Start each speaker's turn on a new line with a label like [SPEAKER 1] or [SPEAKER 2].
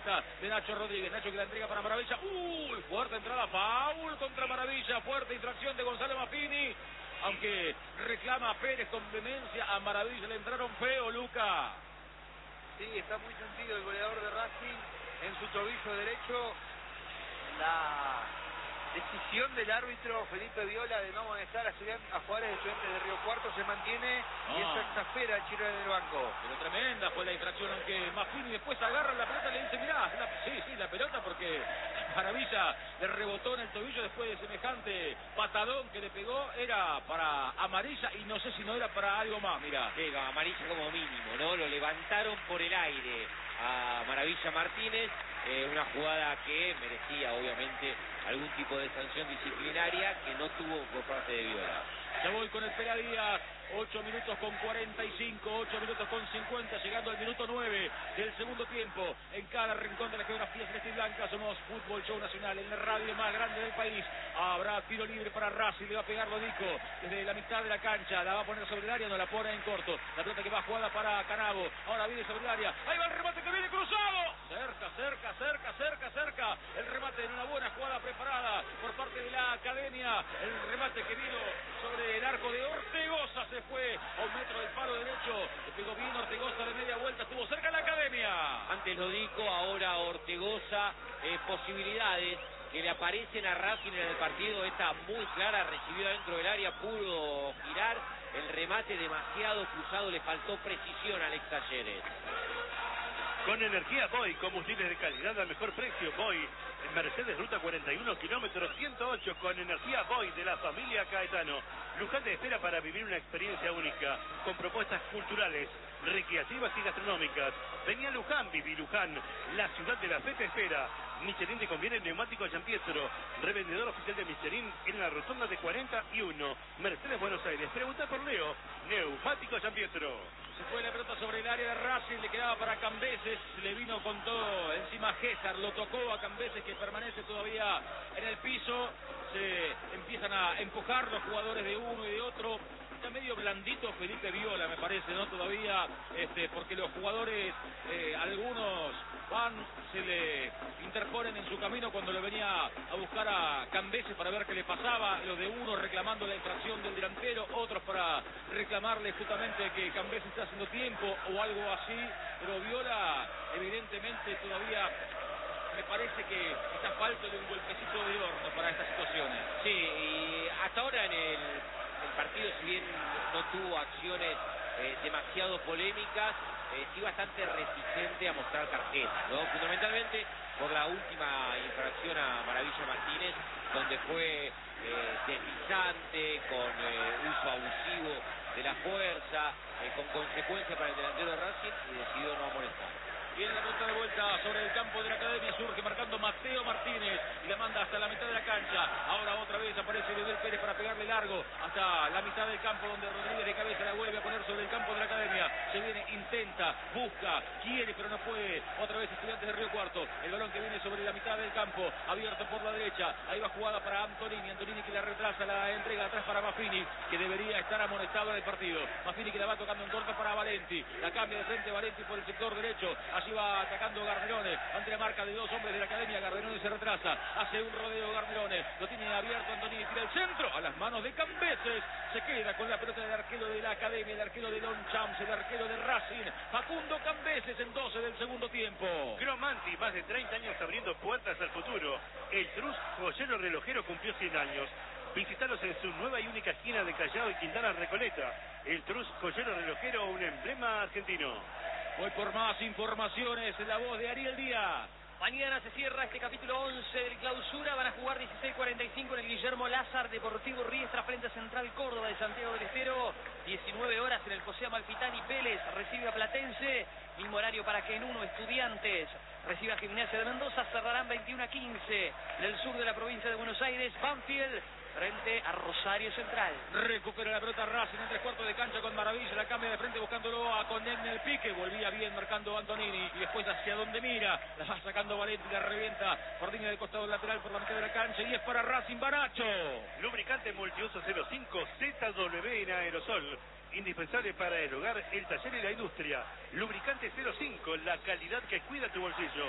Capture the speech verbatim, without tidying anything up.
[SPEAKER 1] vuelta de Nacho Rodríguez. Nacho que la entrega para Maravilla. Uy, fuerte entrada, foul contra Maravilla. Fuerte infracción de Gonzalo Maffini. Aunque reclama Pérez con vehemencia, a Maravilla le entraron feo, Luca.
[SPEAKER 2] Sí, está muy sentido el goleador de Racing en su tobillo derecho. La decisión del árbitro Felipe Viola de no amonestar a, a jugadores de Estudiantes de Río Cuarto se mantiene no. y eso exaspera al Chiro del banco.
[SPEAKER 1] Pero tremenda fue la infracción, aunque Maffini después agarra la pelota y le dice, mirá, la, sí, sí, la pelota, porque Maravilla le rebotó en el tobillo después de semejante patadón que le pegó, era para amarilla y no sé si no era para algo más, mirá.
[SPEAKER 3] Sí, amarilla como mínimo, ¿no? Lo levantaron por el aire a Maravilla Martínez, eh, una jugada que merecía obviamente algún tipo de sanción disciplinaria que no tuvo por parte de Viola.
[SPEAKER 1] Ya voy con el Peladías, ocho minutos con cuarenta y cinco, ocho minutos con cincuenta, llegando al minuto nueve del segundo tiempo. En cada rincón de la geografía celeste y blanca somos Fútbol Show Nacional, en la radio más grande del país. Habrá tiro libre para Racing, le va a pegar Lodico desde la mitad de la cancha, la va a poner sobre el área, no la pone en corto. La pelota que va jugada para Canavo, ahora viene sobre el área, ahí va el remate que viene cruzado. Cerca, cerca, cerca, cerca, cerca. El remate en una buena jugada preparada por parte de la academia. El remate que vino sobre el arco de Ortegoza, se fue a un metro del palo derecho, le pegó bien Ortegoza de media vuelta, estuvo cerca la academia.
[SPEAKER 3] Antes Lodico, ahora Ortegoza, eh, posibilidades que le aparecen a Racing en el partido, esta muy clara, recibió dentro del área, pudo girar, el remate demasiado cruzado, le faltó precisión a Alex Talleres.
[SPEAKER 4] Con energía Boy, combustibles de calidad al mejor precio. Boy, en Mercedes Ruta cuarenta y uno, kilómetro ciento ocho, con energía Boy de la familia Caetano. Luján te espera para vivir una experiencia única, con propuestas culturales, recreativas y gastronómicas. Vení a Luján, viví Luján, la ciudad de la fe te espera. Michelin te conviene neumático San Pietro, revendedor oficial de Michelin en la rotonda de cuarenta y uno, Mercedes Buenos Aires. Pregunta por Leo, neumático San Pietro.
[SPEAKER 1] Se fue la pelota sobre el área de Racing, le quedaba para Cambeses, le vino con todo encima César, lo tocó a Cambeses que permanece todavía en el piso, se empiezan a empujar los jugadores de uno y de otro. Está medio blandito Felipe Viola, me parece, ¿no? Todavía, este, porque los jugadores, eh, algunos van, se le interponen en su camino cuando le venía a buscar a Cambeses para ver qué le pasaba, los de uno reclamando la infracción del delantero, otros para reclamarle justamente que Cambeses está haciendo tiempo o algo así, pero Viola evidentemente todavía me parece que está falto de un golpecito de horno para estas situaciones.
[SPEAKER 3] Sí, y hasta ahora en el... El partido, si bien no tuvo acciones eh, demasiado polémicas, eh, sí bastante resistente a mostrar tarjetas, ¿no? Fundamentalmente por la última infracción a Maravilla Martínez, donde fue eh, deslizante, con eh, uso abusivo de la fuerza, eh, con consecuencia para el delantero de Racing, y decidió no amonestar.
[SPEAKER 1] Viene la pelota de vuelta sobre el campo de la academia, surge marcando Mateo Martínez y la manda hasta la mitad de la cancha. Ahora otra vez aparece Leonel Pérez para pegarle largo hasta la mitad del campo, donde Rodríguez de cabeza la vuelve a poner sobre el campo de la academia. Se viene, intenta, busca, quiere pero no puede. Otra vez Estudiantes de Río Cuarto. El balón que viene sobre la mitad del campo, abierto por la derecha. Ahí va jugada para Antonini. Antonini que la retrasa, la entrega atrás para Maffini, que debería estar amonestado en el partido. Maffini que la va tocando en corta para Valenti. La cambia de frente Valenti por el sector derecho. Allí va atacando Garnerone ante la marca de dos hombres de la academia. Garnerone se retrasa, hace un rodeo Garnerone, lo tiene abierto Antonini, tira el centro a las manos de Cambeses, se queda con la pelota del arquero de la academia, el arquero de Longchamps, el arquero de Racing, Facundo Cambeses en doce del segundo tiempo.
[SPEAKER 4] Cromanti, más de treinta años abriendo puertas al futuro. El Trus joyero relojero cumplió cien años. Visítalos en su nueva y única esquina de Callao y Quintana Recoleta. El Trus joyero relojero, un emblema argentino.
[SPEAKER 1] Voy por más informaciones en la voz de Ariel Díaz.
[SPEAKER 5] Mañana se cierra este capítulo once del clausura. Van a jugar dieciséis cuarenta y cinco en el Guillermo Lázar, Deportivo Riestra frente a Central Córdoba de Santiago del Estero. diecinueve horas en el José Amalfitani. Vélez recibe a Platense. Mismo horario para que en uno Estudiantes reciba a Gimnasia de Mendoza. Cerrarán veintiuno a quince en el sur de la provincia de Buenos Aires. Banfield frente a Rosario Central.
[SPEAKER 1] Recupera la pelota Racing en tres cuartos de cancha con Maravilla, la cambia de frente buscándolo a Condé en el pique, volvía bien marcando Antonini y después hacia donde mira, la va sacando Valenti, la revienta por línea del costado lateral por la mitad de la cancha y es para Racing. Baracho.
[SPEAKER 4] Lubricante multiuso cero cinco Z W en aerosol, indispensable para el hogar, el taller y la industria. Lubricante cero cinco, la calidad que cuida tu bolsillo.